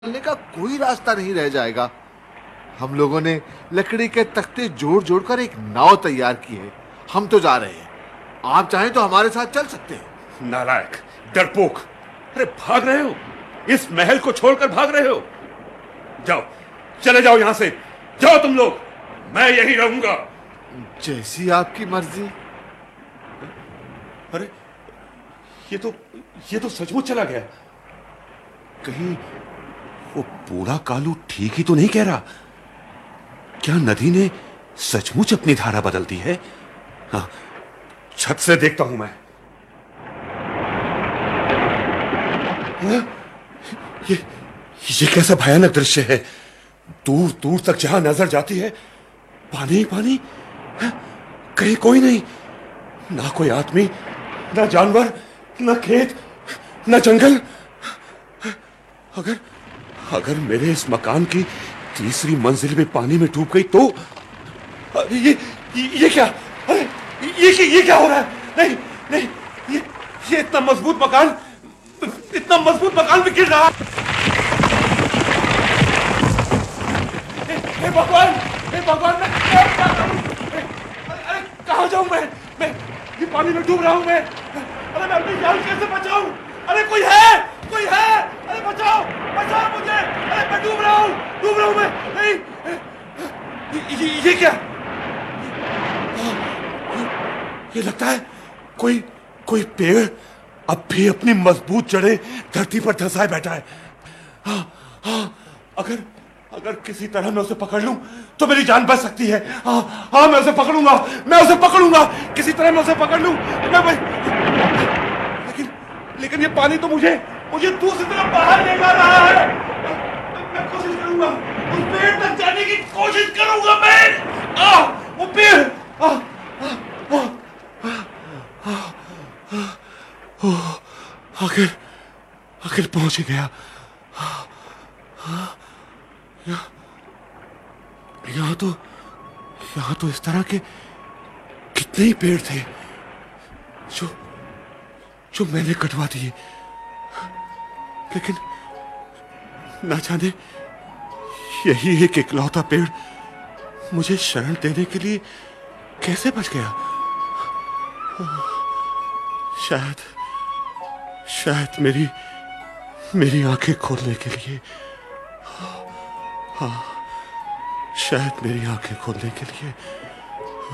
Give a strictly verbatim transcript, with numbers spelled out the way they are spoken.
निकलने का कोई रास्ता नहीं रह जाएगा। हम लोगों ने लकड़ी के तख्ते जोड़ जोड़कर एक नाव तैयार की है। हम तो जा रहे हैं, आप चाहें तो हमारे साथ चल सकते हैं। नालायक, डरपोक, अरे भाग रहे हो? इस महल को छोड़कर भाग रहे हो? जाओ, चले जाओ यहां से, जाओ तुम लोग, मैं यही रहूंगा। जैसी आपकी मर्जी। अरे ये तो ये तो सचमुच चला गया। कहीं वो बूढ़ा कालू ठीक ही तो नहीं कह रहा? क्या नदी ने सचमुच अपनी धारा बदल दी है? हाँ, छत से देखता हूं मैं। हाँ? ये ये कैसा भयानक दृश्य है। दूर दूर तक जहां नजर जाती है पानी ही पानी। हाँ? कहीं कोई नहीं, ना कोई आदमी, ना जानवर, ना खेत, ना जंगल। अगर अगर मेरे इस मकान की तीसरी मंजिल में पानी में डूब गई तो अरे ये ये, ये क्या? अरे ये ये क्या हो रहा है? नहीं नहीं, ये ये इतना मजबूत मकान, इतना मजबूत मकान भी गिर रहा है। हे भगवान, हे भगवान, मैं क्या करूं? अरे कहां जाऊं मैं? मैं ये पानी में डूब रहा हूं मैं। अरे मैं अपनी जान कैसे बचाऊं? अरे कोई है, कोई है, अरे बचाओ, बचाओ मुझे। अरे मैं डूब रहा हूं, डूब रहा हूं मैं। नहीं, ये, ये, ये क्या? ये लगता है कोई कोई पेड़ अब भी अपनी मजबूत जड़ें धरती पर धंसाए बैठा है। हाँ हाँ, अगर अगर किसी तरह मैं उसे पकड़ लूं तो मेरी जान बच सकती है। हाँ हाँ, मैं उसे पकड़ूंगा, मैं उसे पकड़ूंगा, किसी तरह मैं उसे पकड़ लूं। मैं, मैं लेकिन लेकिन ये पानी तो मुझे मुझे दूसरी तरफ बाहर ले जा रहा है। मैं कोशिश करूंगा, उस पेड़ तक जाने की कोशिश करूंगा मैं। आ, वो पेड़, आ, आ, आ, आ, आ, आखिर आखिर पहुंच ही गया। यहाँ तो यहाँ तो इस तरह के कितने ही पेड़ थे जो जो मैंने कटवा दिए, लेकिन ना जाने यही एक इकलौता पेड़ मुझे शरण देने के लिए कैसे बच गया। शायद शायद मेरी मेरी आंखें खोलने के लिए, हाँ, शायद मेरी आंखें खोलने के लिए